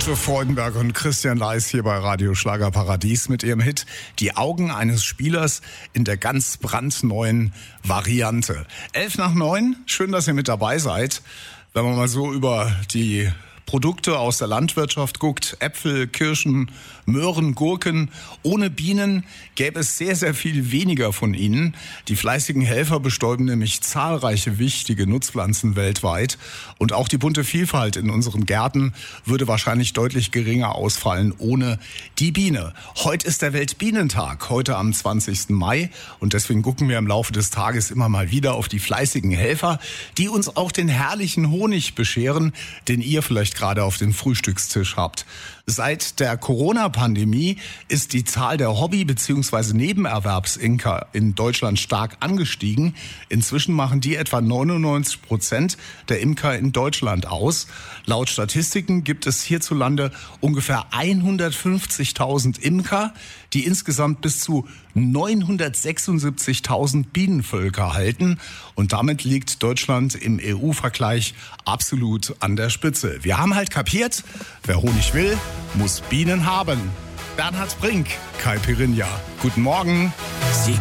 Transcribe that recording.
Ute Freudenberg und Christian Leis hier bei Radio Schlagerparadies mit ihrem Hit Die Augen eines Spielers in der ganz brandneuen Variante. 8:55, schön, dass ihr mit dabei seid. Wenn man mal so über die Produkte aus der Landwirtschaft guckt, Äpfel, Kirschen, Möhren, Gurken. Ohne Bienen gäbe es sehr, sehr viel weniger von ihnen. Die fleißigen Helfer bestäuben nämlich zahlreiche wichtige Nutzpflanzen weltweit. Und auch die bunte Vielfalt in unseren Gärten würde wahrscheinlich deutlich geringer ausfallen ohne die Biene. Heute ist der Weltbienentag, heute am 20. Mai. Und deswegen gucken wir im Laufe des Tages immer mal wieder auf die fleißigen Helfer, die uns auch den herrlichen Honig bescheren, den ihr vielleicht gerade auf dem Frühstückstisch habt. Seit der Corona-Pandemie ist die Zahl der Hobby- bzw. Nebenerwerbsimker in Deutschland stark angestiegen. Inzwischen machen die etwa 99% der Imker in Deutschland aus. Laut Statistiken gibt es hierzulande ungefähr 150.000 Imker, die insgesamt bis zu 976.000 Bienenvölker halten. Und damit liegt Deutschland im EU-Vergleich absolut an der Spitze. Wir haben halt kapiert, wer Honig will, muss Bienen haben. Bernhard Brink, Kai Pirinha. Guten Morgen. Sie